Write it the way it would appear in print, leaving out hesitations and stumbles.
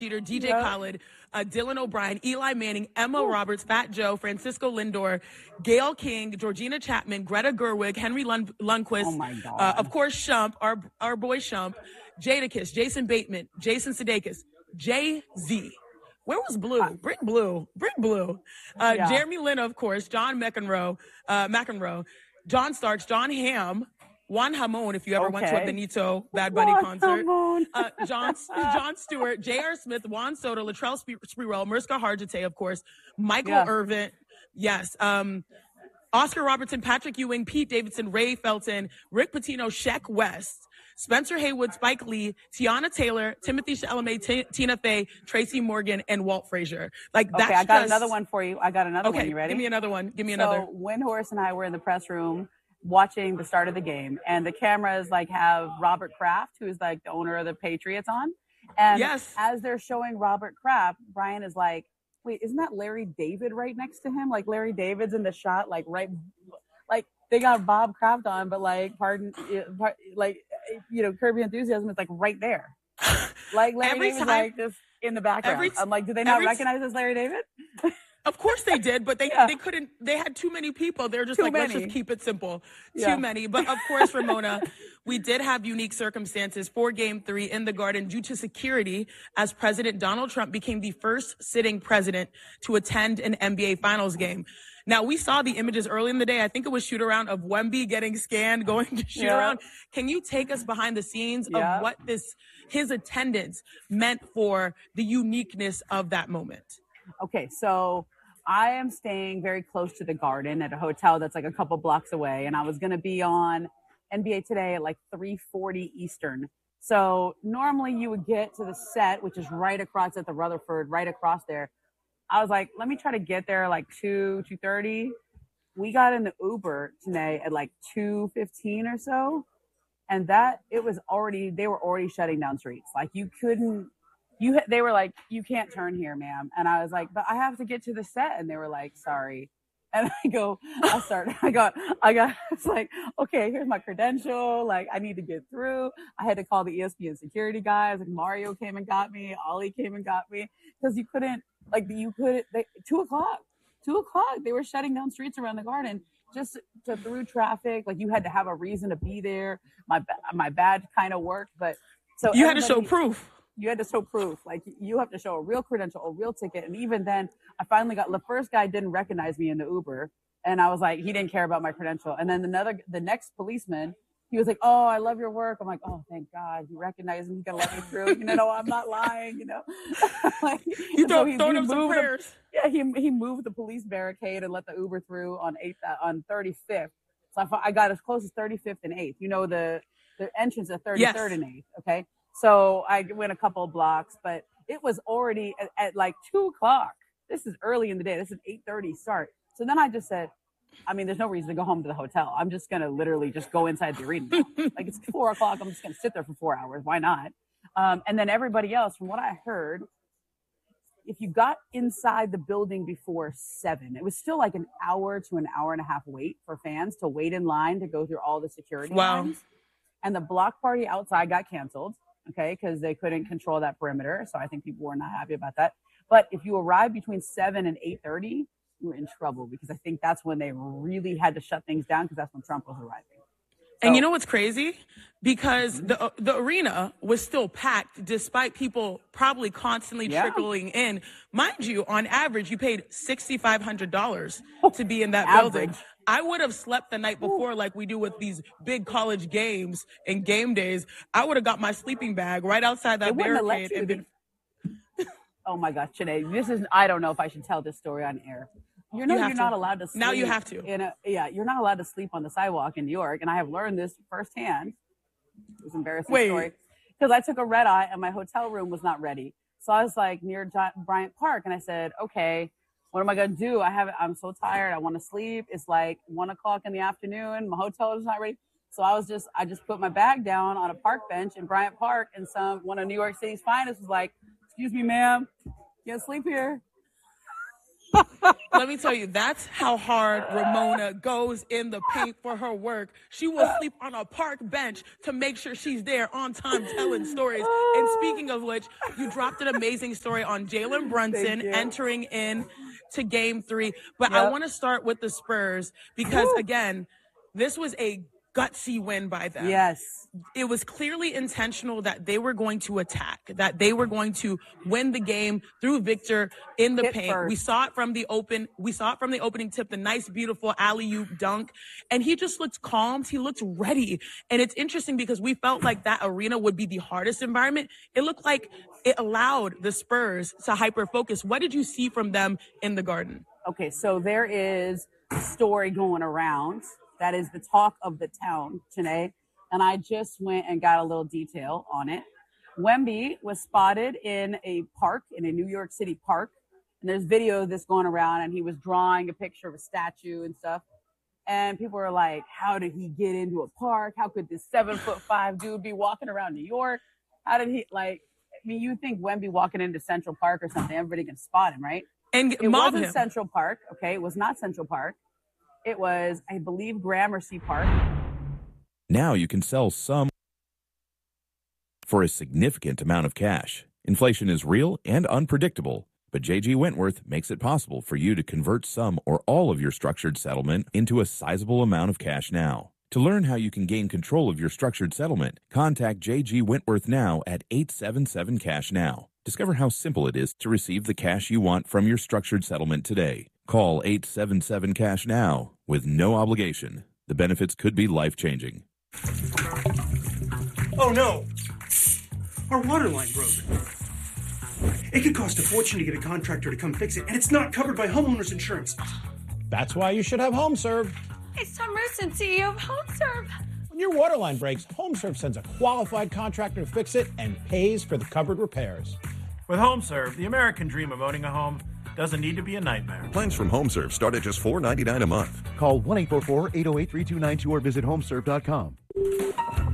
Jeter, DJ Khaled, Dylan O'Brien, Eli Manning, Emma Roberts, Fat Joe, Francisco Lindor, Gail King, Georgina Chapman, Greta Gerwig, Henry Lundqvist, Oh my God. of course, Shump, our boy Shump, Jadakiss, Jason Bateman, Jason Sudeikis, Jay-Z. Where was Blue? Bring Blue. Bring Blue. Jeremy Lin, of course, John McEnroe, John Starks, John Hamm, Juan Hamon, if you ever went to a Benito Bad Bunny concert. John Stewart, J.R. Smith, Juan Soto, Latrell Sprewell, Mariska Hargitay, of course, Michael Irvin, yes, Oscar Robertson, Patrick Ewing, Pete Davidson, Ray Felton, Rick Pitino, Sheck West, Spencer Haywood, Spike Lee, Tiana Taylor, Timothy Chalamet, Tina Fey, Tracy Morgan, and Walt Frazier. Like that's I got another one for you. I got another one. You ready? Give me another one. So Windhorst and I were in the press room watching the start of the game, and the cameras like have Robert Kraft, who is like the owner of the Patriots, on. And as they're showing Robert Kraft, Brian is like, wait, isn't that Larry David right next to him? Like Larry David's in the shot, like right, like they got Bob Kraft on, but like, Curb Your Enthusiasm is like right there. Like Larry David's like just in the background. I'm like, do they not recognize this Larry David? Of course they did, but they couldn't. They had too many people. They're just let's just keep it simple. Too many. But of course, Ramona, we did have unique circumstances for Game 3 in the Garden due to security, as President Donald Trump became the first sitting president to attend an NBA Finals game. Now, we saw the images early in the day. I think it was shoot around of Wemby getting scanned, going to shoot around. Can you take us behind the scenes of what his attendance meant for the uniqueness of that moment? Okay, so I am staying very close to the Garden at a hotel that's like a couple blocks away, and I was going to be on NBA Today at like 3:40 Eastern. So normally you would get to the set, which is right across at the Rutherford, right across there. I was like, let me try to get there like 2:30. We got in the Uber today at like 2:15 or so, and they were already shutting down streets. Like they were like, you can't turn here, ma'am. And I was like, but I have to get to the set. And they were like, sorry. And it's like, okay, here's my credential. Like, I need to get through. I had to call the ESPN security guys. Like Mario came and got me. Ollie came and got me. Because 2 o'clock, they were shutting down streets around the Garden just to through traffic. Like you had to have a reason to be there. My badge kind of worked, but so you had to show proof. You had to show proof. Like you have to show a real credential, a real ticket. And even then I finally the first guy didn't recognize me in the Uber. And I was like, he didn't care about my credential. And then the next policeman, he was like, oh, I love your work. I'm like, oh, thank God. He recognized me. He's going to let me through. I'm not lying, like, you throwing him some prayers. He moved the police barricade and let the Uber through on 35th. So I got as close as 35th and 8th. The entrance at 33rd and 8th. Okay. So I went a couple of blocks, but it was already at like 2 o'clock. This is early in the day. This is 8:30 start. So then I just said, there's no reason to go home to the hotel. I'm just going to literally just go inside the arena. Like it's 4 o'clock. I'm just going to sit there for 4 hours. Why not? And then everybody else, from what I heard, if you got inside the building before 7, it was still like an hour to an hour and a half wait for fans to wait in line to go through all the security lines. And the block party outside got canceled. Okay, because they couldn't control that perimeter. So I think people were not happy about that. But if you arrived between 7 and 8:30, you were in trouble, because I think that's when they really had to shut things down, because that's when Trump was arriving. And you know what's crazy? Because the arena was still packed despite people probably constantly trickling in. Mind you, on average, you paid $6,500 to be in that building. I would have slept the night before like we do with these big college games and game days. I would have got my sleeping bag right outside that barricade. Oh my gosh, Sinead, I don't know if I should tell this story on air. You're not allowed to sleep. Now you have to. You're not allowed to sleep on the sidewalk in New York. And I have learned this firsthand. It was an embarrassing story. Because I took a red eye and my hotel room was not ready. So I was like near Bryant Park, and I said, okay, what am I going to do? I'm so tired. I want to sleep. It's like 1 o'clock in the afternoon. My hotel is not ready. So I just put my bag down on a park bench in Bryant Park, and one of New York City's finest was like, excuse me, ma'am, you can't sleep here. Let me tell you, that's how hard Ramona goes in the paint for her work. She will sleep on a park bench to make sure she's there on time telling stories. And speaking of which, you dropped an amazing story on Jalen Brunson entering in to Game 3. But I want to start with the Spurs because, again, this was a gutsy win by them. Yes. It was clearly intentional that they were going to attack, that they were going to win the game through Victor in the paint. First. We saw it from the opening tip, the nice, beautiful alley-oop dunk. And he just looked calm. He looked ready. And it's interesting because we felt like that arena would be the hardest environment. It looked like it allowed the Spurs to hyper-focus. What did you see from them in the Garden? Okay, so there is a story going around. That is the talk of the town, Janae. And I just went and got a little detail on it. Wemby was spotted in a park, in a New York City park. And there's video of this going around, and he was drawing a picture of a statue and stuff. And people were like, how did he get into a park? How could this 7'5" dude be walking around New York? How did he, you think Wemby walking into Central Park or something, everybody can spot him, right? And it wasn't Central Park, okay? It was not Central Park. It was, I believe, Gramercy Park. Now you can sell some for a significant amount of cash. Inflation is real and unpredictable, but J.G. Wentworth makes it possible for you to convert some or all of your structured settlement into a sizable amount of cash now. To learn how you can gain control of your structured settlement, contact J.G. Wentworth now at 877-CASH-NOW. Discover how simple it is to receive the cash you want from your structured settlement today. Call 877-CASH-NOW with no obligation. The benefits could be life-changing. Oh no! Our water line broke. It could cost a fortune to get a contractor to come fix it, and it's not covered by homeowners insurance. That's why you should have HomeServe. It's Tom Rusin, CEO of HomeServe. When your water line breaks, HomeServe sends a qualified contractor to fix it and pays for the covered repairs. With HomeServe, the American dream of owning a home doesn't need to be a nightmare. Plans from HomeServe start at just $4.99 a month. Call 1-844-808-3292 or visit homeserve.com.